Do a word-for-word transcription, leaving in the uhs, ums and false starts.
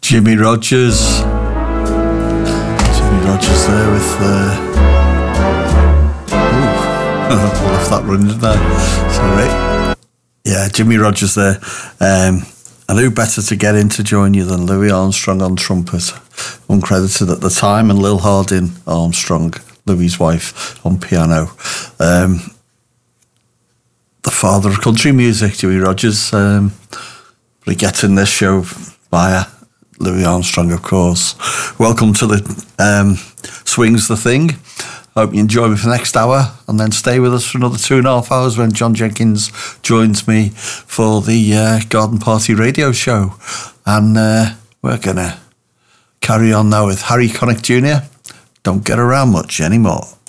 Jimmy Rogers. Jimmy Rogers there with... Uh... Ooh, I left that running, didn't I? Sorry. Yeah, Jimmy Rogers there. Um, and who better to get in to join you than Louis Armstrong on trumpet, uncredited at the time, and Lil Harding Armstrong, Louis's wife, on piano. Um, the father of country music, Jimmy Rogers. Um, but he gets in this show via Louis Armstrong, of course. Welcome to the um, Swings the Thing. Hope you enjoy me for the next hour, and then stay with us for another two and a half hours when John Jenkins joins me for the uh, Garden Party radio show. And uh, we're going to carry on now with Harry Connick Junior Don't get around much anymore.